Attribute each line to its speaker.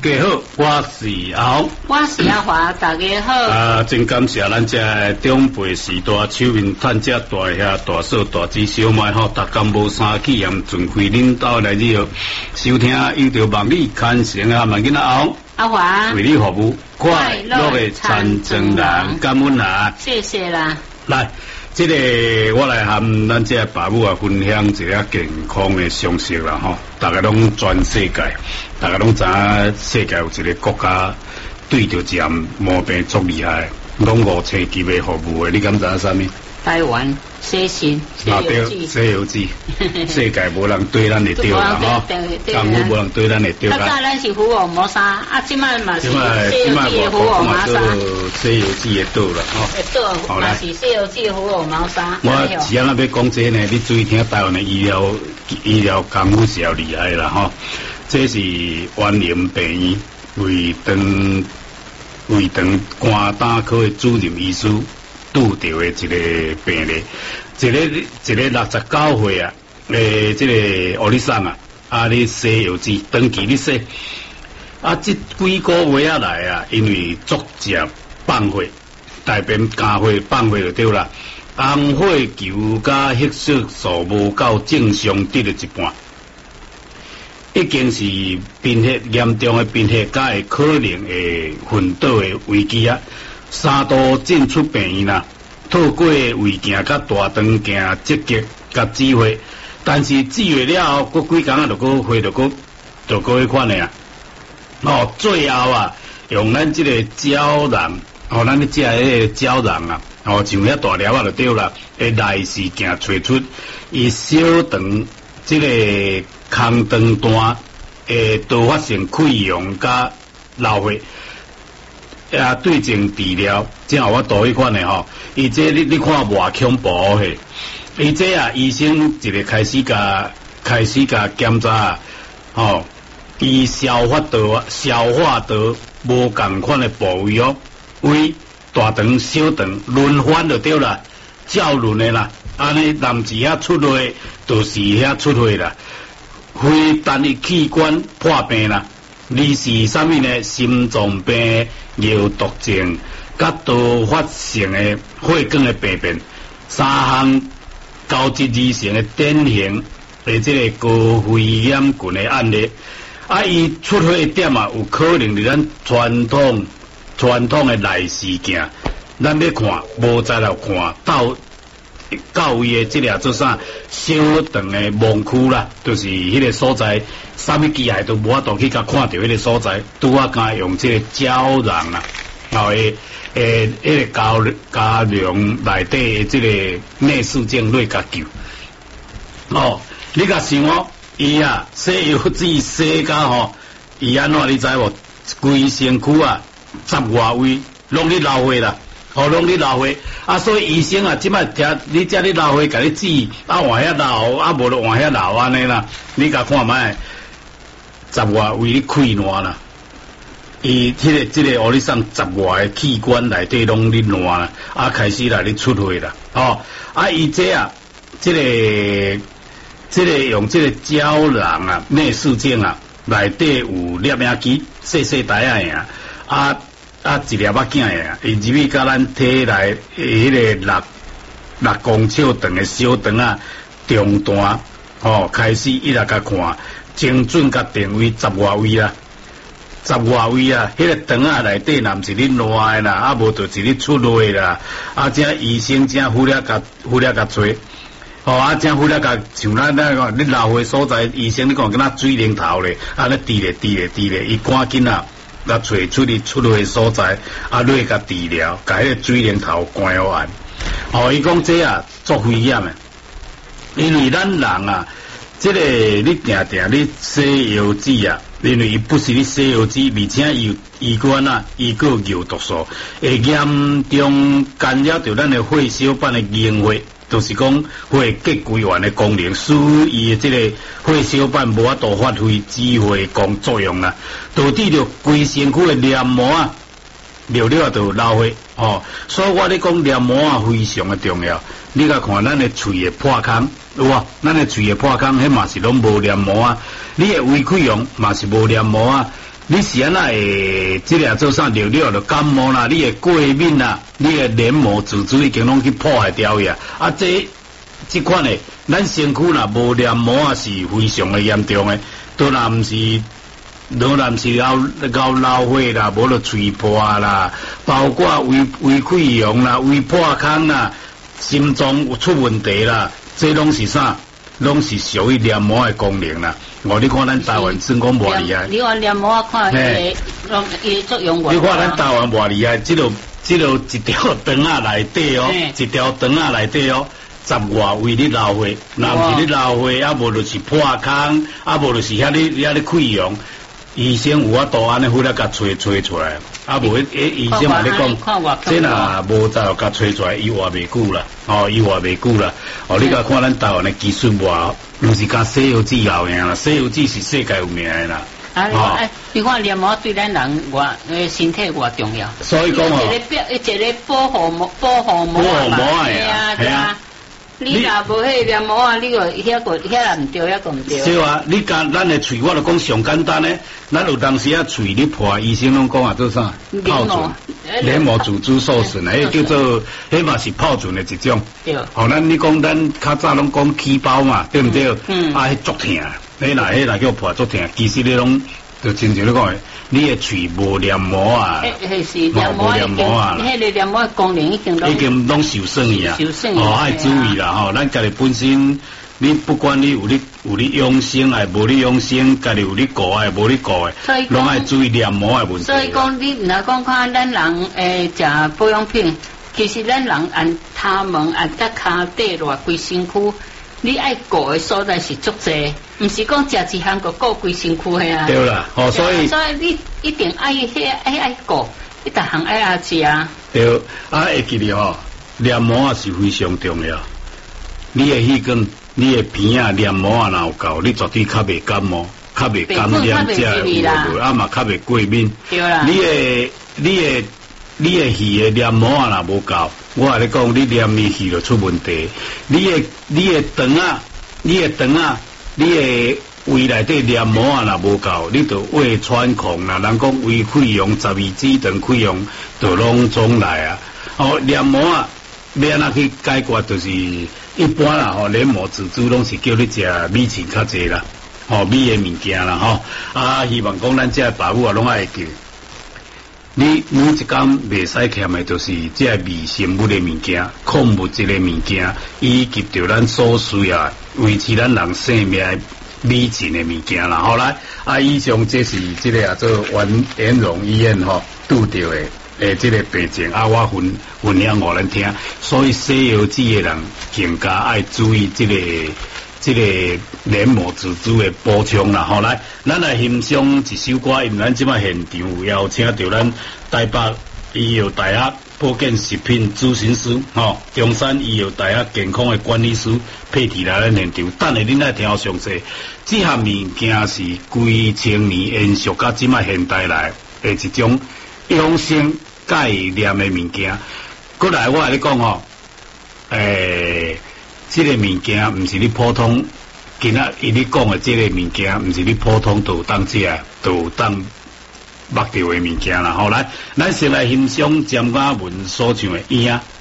Speaker 1: 家好，我是阿红，
Speaker 2: 我是阿华，大家好。
Speaker 1: 真感谢咱这长辈时代手面探家大兄、大嫂、大姊、小妹吼，逐工无生气炎，尽开恁兜来入收听，有着望你看成啊，万囡阿红、
Speaker 2: 阿华
Speaker 1: 为你服务，快乐的参政人，感恩啊！
Speaker 2: 谢谢啦。
Speaker 1: 来，这个我来和咱这爸母啊分享一个健康的常识啦吼，大家拢全世界，大家拢知影世界有一个国家对着这毛病足厉害，拢5星级的服务的，你敢知影啥物？
Speaker 2: 台湾西信西游记，
Speaker 1: 西游记，世界无人对咱会对啦吼，政府无人对咱会对啦。
Speaker 2: 较早咱是虎王魔沙，啊，即摆嘛是西游记的虎王魔沙，
Speaker 1: 西游记的倒啦吼。
Speaker 2: 会倒，嘛是西游记的虎王魔沙。
Speaker 1: 我是安那要讲这呢，你注意听，台湾的医疗功夫是要厉害啦吼。这是湾林病院胃肠肝胆科的主任医师拄到的一个病例，一个69岁啊，这个欧丽桑啊，你西游记长期你说啊，这几个月啊来啊，因为作食放血，大便加血放血就对啦，红血球加黑色素无够正常得了一半。已经是贫血严重的贫血，加会可能会昏倒的危机啊！3度进出病院啦，透过胃镜甲大肠镜积极甲指挥，但是指挥了后，过几工啊，就过回就过迄款的啊！哦，最后啊，用咱这个胶囊，哦，咱咧食迄个胶囊啊，哦，像遐大粒啊就对啦，会内视镜找出伊小肠这个空肠段多发性溃疡甲流血，对症治疗，正好我倒迄款的吼，伊这你看偌恐怖嘿，伊这啊医生一个开始甲检查啊，吼，伊消化道无共款的部位哦，胃、大肠、小肠轮番就对啦，照轮的啦，安尼男子遐出血，就是遐出血啦。非单一器官破病啦，二是啥物呢？心脏病、尿毒症、甲多发性的血管的病变，3项交织而成的典型的这个高肺炎群的案例。啊，伊出血点啊，有可能伫咱传统的内视镜，咱要看无在了看到位的这个做啥小肠的盲区啦，就是迄个所在，啥物机械都无法度去甲看到迄个所在，拄啊敢用这个胶囊啦，后迄个胶囊内底的这个内视镜来甲救。哦，你甲想哦，伊啊西游记西甲吼，伊安怎你知无？规身躯啊10外位拢咧流血啦。哦，拢咧流血啊，所以医生啊，即摆听你遮咧流血，甲你指啊换遐流，啊无就换遐流安尼啦。你甲看卖10外位咧溃烂啦，伊即个互你送10外的器官内底拢咧烂啦，啊开始来咧出血啦。哦，啊伊这啊，即个用即个胶囊啊，内视镜啊，内底有摄影机，细台啊。一粒仔镜的啊，伊入去甲咱体内迄个6公尺长的小肠啊，中段哦，开始伊来甲看，精准甲定位10外位啦，10外位啊，迄个肠啊内底若毋是咧烂的啦，啊无就是咧出血啦，啊这医生正忽略甲找，哦啊正忽略甲像咱那个你流血所在，医生你讲敢若水龙头咧，啊咧滴咧，伊赶紧啊！来找出你出血所在，啊，来甲治疗，甲迄个水龙头关好按。哦，伊讲这啊，足危险的，因为咱人啊，这个你定你西游记啊，因为伊不是你西游记，而且医官啊，伊个有毒素，会严重干扰到咱的血小板的凝血。就是讲血结归原的功能，使伊的这个血小板无法度发挥指挥功作用啦，导致着规身躯的黏膜啊，流就流血哦。所以我咧讲黏膜啊非常的重要。你甲看咱的喙的破孔，有啊，咱的喙的破孔，迄嘛是拢无黏膜啊。你的胃溃疡嘛是无黏膜啊。 你是安那会即个做啥尿尿就感冒啦，你的过敏啦，你的黏膜组织已经拢去破坏掉呀。啊，这款的，咱身躯若无黏膜啊，是非常的严重的。都若毋是老血啦，无就喙破啦，包括胃溃疡啦、胃破空啦、心脏有出问题啦，这拢是啥？拢是属于黏膜的功能啦。你看咱台湾真讲偌厉害。
Speaker 2: 你看黏膜看伊作用
Speaker 1: 你看咱台湾偌厉害，这条一条肠仔内底哦，一条肠仔内底哦，10外位你流血，若毋是你流血，啊无就是破空，啊无就是遐你溃疡。医生有法度安尼，回来甲吹出来，啊无医生嘛咧讲，这若无再甲吹出来，伊活袂久啦，伊活袂久啦。你甲看咱台湾的技术偌，毋是甲西药剂后赢啦，西药剂是世界有名的啦。
Speaker 2: 你看黏膜对咱人身体偌重要。
Speaker 1: 所以讲
Speaker 2: 一个保护膜啊。你若无迄黏膜啊，你个遐毋对。
Speaker 1: 是啊，你咱的喙，我就讲上简单咧。咱有当时啊，喙你破，医生拢讲啊做啥？疱疹，黏膜组织受损，迄叫做，迄嘛是疱疹的一种。对。咱你讲咱较早拢讲起包嘛，对毋对？迄足疼，迄若叫破足疼。其实你拢就亲像你讲的，你的喙无黏膜啊，
Speaker 2: 是黏膜啊，迄个黏膜功能已经
Speaker 1: 拢受损去啊。爱注意啦咱家己本身，你不管你有你养生啊，无你养生，家己有你顾啊，无你顾的，拢爱注意黏膜的问题。
Speaker 2: 所以讲，你若讲看咱人食保养品，其实咱人按头毛按甲骹底落规身躯。你爱顾的所在是足济，毋是讲食一项个顾规身躯的啊。
Speaker 1: 对啦，所以
Speaker 2: 你一定爱顾，你逐项爱食啊。
Speaker 1: 对，会记哩黏膜啊是非常重要。你的迄根，你的鼻啊黏膜啊若有够，你绝对较袂感冒，较袂感染这嘛较袂过敏。
Speaker 2: 对啦。
Speaker 1: 你的鼻的黏膜啊若无够，我跟你讲，你黏的鼻就出问题。你的肠啊，你的胃内底黏膜啊若无够，你就胃穿孔啦。人讲胃溃疡、12指肠溃疡，就拢总来啊。黏膜啊，要安怎去解决？就是一般啦，黏膜组织拢是叫你食米糍较济啦，米的物件啦，希望讲咱这爸母啊，拢爱记。你每一工袂使欠的，就是这微生物的物件、矿物质的物件，以及着咱所需要维持咱人生命米糍的物件啦。好来，以上这是这个做延荣医院拄到的这个病症我分享互咱听。所以西药剂的人更加爱注意这个黏膜组织的补充啦，来，咱来欣赏一首歌，因为咱即摆现场有邀请到咱台北医药大学保健食品咨询师，中山医药大学健康的管理师配替来咱现场，等下恁来听详细。这项物件是规千年延续到即摆现代来的一种养生概念的物件。过来，我跟你讲这个物件毋是你普通，今仔伊你讲的这个物件毋是你普通就当食，就当目着的物件啦。来，咱先来欣赏詹雅文所唱的《影》。